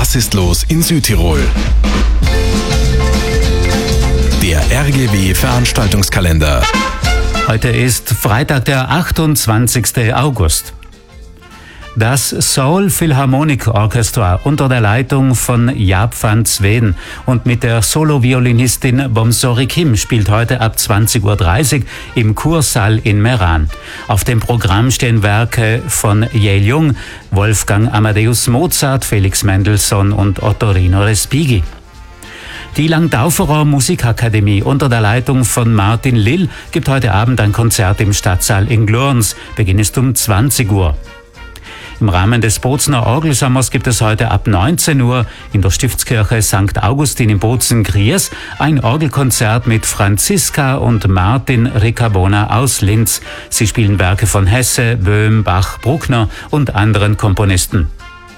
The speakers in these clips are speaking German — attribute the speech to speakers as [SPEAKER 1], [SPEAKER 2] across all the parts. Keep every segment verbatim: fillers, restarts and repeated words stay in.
[SPEAKER 1] Was ist los in Südtirol? Der R G W-Veranstaltungskalender.
[SPEAKER 2] Heute ist Freitag, der achtundzwanzigste August. Das Seoul Philharmonic Orchestra unter der Leitung von Jaap van Zweden und mit der Solo-Violinistin Bomsori Kim spielt heute ab zwanzig Uhr dreißig im Kursaal in Meran. Auf dem Programm stehen Werke von Yale Jung, Wolfgang Amadeus Mozart, Felix Mendelssohn und Ottorino Respighi. Die Langdauferer Musikakademie unter der Leitung von Martin Lill gibt heute Abend ein Konzert im Stadtsaal in Glurns. Beginn ist um zwanzig Uhr. Im Rahmen des Bozner Orgelsommers gibt es heute ab neunzehn Uhr in der Stiftskirche Sankt Augustin in Bozen-Griers ein Orgelkonzert mit Franziska und Martin Riccabona aus Linz. Sie spielen Werke von Hesse, Böhm, Bach, Bruckner und anderen Komponisten.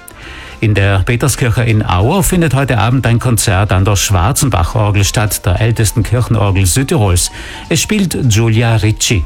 [SPEAKER 2] In der Peterskirche in Auer findet heute Abend ein Konzert an der Schwarzenbach-Orgel statt, der ältesten Kirchenorgel Südtirols. Es spielt Giulia Ricci.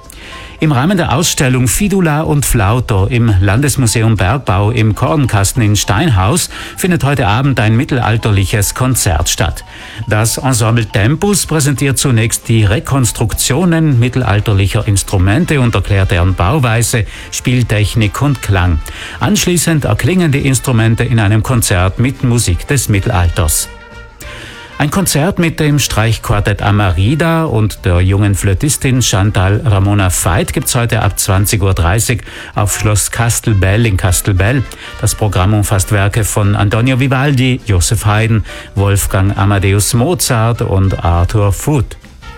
[SPEAKER 2] Im Rahmen der Ausstellung Fidula und Flauto im Landesmuseum Bergbau im Kornkasten in Steinhaus findet heute Abend ein mittelalterliches Konzert statt. Das Ensemble Tempus präsentiert zunächst die Rekonstruktionen mittelalterlicher Instrumente und erklärt deren Bauweise, Spieltechnik und Klang. Anschließend erklingen die Instrumente in einem Konzert mit Musik des Mittelalters. Ein Konzert mit dem Streichquartett Amarida und der jungen Flötistin Chantal Ramona Veit gibt's heute ab zwanzig Uhr dreißig auf Schloss Castelbell in Castelbell. Das Programm umfasst Werke von Antonio Vivaldi, Joseph Haydn, Wolfgang Amadeus Mozart und Arthur Foote.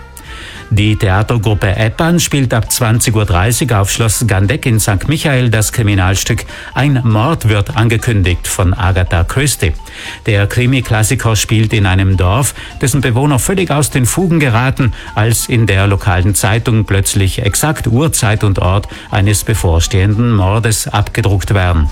[SPEAKER 2] Die Theatergruppe Eppan spielt ab zwanzig Uhr dreißig auf Schloss Gandeck in Sankt Michael das Kriminalstück Ein Mord wird angekündigt von Agatha Christie. Der Krimi-Klassiker spielt in einem Dorf, dessen Bewohner völlig aus den Fugen geraten, als in der lokalen Zeitung plötzlich exakt Uhrzeit und Ort eines bevorstehenden Mordes abgedruckt werden.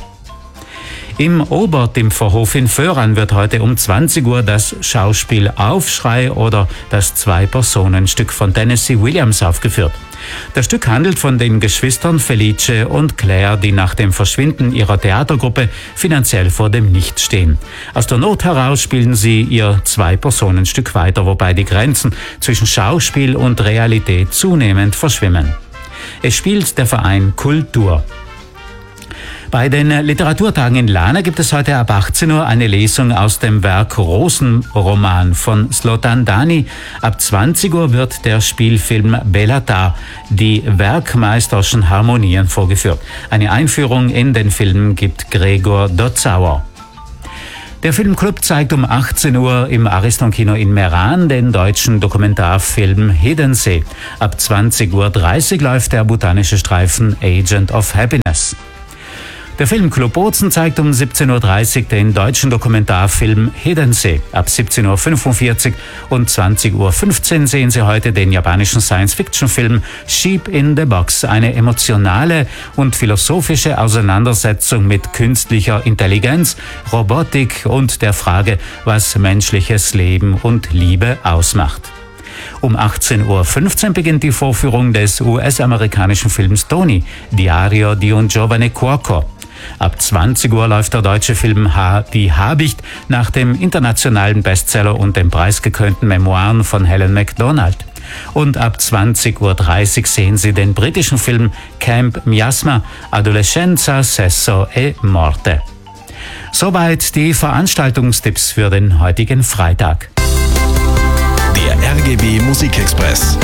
[SPEAKER 2] Im Oberdimpferhof in Föhran wird heute um zwanzig Uhr das Schauspiel Aufschrei oder das Zwei-Personen-Stück von Tennessee Williams aufgeführt. Das Stück handelt von den Geschwistern Felice und Claire, die nach dem Verschwinden ihrer Theatergruppe finanziell vor dem Nichts stehen. Aus der Not heraus spielen sie ihr Zwei-Personen-Stück weiter, wobei die Grenzen zwischen Schauspiel und Realität zunehmend verschwimmen. Es spielt der Verein Kultur. Bei den Literaturtagen in Lana gibt es heute ab achtzehn Uhr eine Lesung aus dem Werk Rosenroman von Slotan Dani. Ab zwanzig Uhr wird der Spielfilm Belatar, die Werkmeisterschen Harmonien, vorgeführt. Eine Einführung in den Film gibt Gregor Dotzauer. Der Filmclub zeigt um achtzehn Uhr im Ariston-Kino in Meran den deutschen Dokumentarfilm Hiddensee. Ab zwanzig Uhr dreißig läuft der botanische Streifen Agent of Happiness. Der Filmclub Bozen zeigt um siebzehn Uhr dreißig den deutschen Dokumentarfilm Hiddensee. Ab siebzehn Uhr fünfundvierzig und zwanzig Uhr fünfzehn sehen Sie heute den japanischen Science-Fiction-Film Sheep in the Box, eine emotionale und philosophische Auseinandersetzung mit künstlicher Intelligenz, Robotik und der Frage, was menschliches Leben und Liebe ausmacht. Um achtzehn Uhr fünfzehn beginnt die Vorführung des U S-amerikanischen Films Tony, Diario di un giovane cuoco. Ab zwanzig Uhr läuft der deutsche Film Ha, Die Habicht nach dem internationalen Bestseller und den preisgekrönten Memoiren von Helen Macdonald. Und ab zwanzig Uhr dreißig sehen Sie den britischen Film Camp Miasma, Adolescenza, Sesso e Morte. Soweit die Veranstaltungstipps für den heutigen Freitag.
[SPEAKER 1] Der R G W Musikexpress.